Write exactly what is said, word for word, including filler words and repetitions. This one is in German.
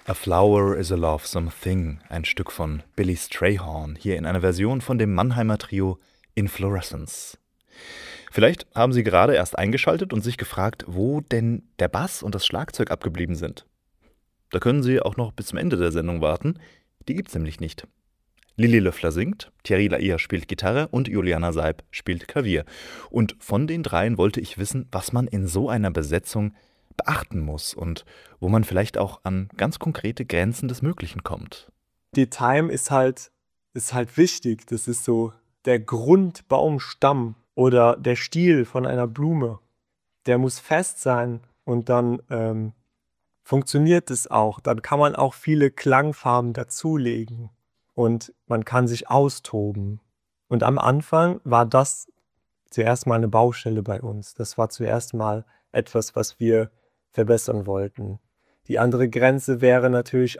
A Flower is a Lovesome Thing, ein Stück von Billy Strayhorn, hier in einer Version von dem Mannheimer Trio Inflorescence. Vielleicht haben Sie gerade erst eingeschaltet und sich gefragt, wo denn der Bass und das Schlagzeug abgeblieben sind. Da können Sie auch noch bis zum Ende der Sendung warten, die gibt's nämlich nicht. Lilly Löffler singt, Thierry Lair spielt Gitarre und Juliana Seib spielt Klavier. Und von den dreien wollte ich wissen, was man in so einer Besetzung beachten muss und wo man vielleicht auch an ganz konkrete Grenzen des Möglichen kommt. Die Time ist halt, ist halt wichtig. Das ist so der Grundbaumstamm oder der Stiel von einer Blume. Der muss fest sein und dann ähm, funktioniert es auch. Dann kann man auch viele Klangfarben dazulegen und man kann sich austoben. Und am Anfang war das zuerst mal eine Baustelle bei uns. Das war zuerst mal etwas, was wir verbessern wollten. Die andere Grenze wäre natürlich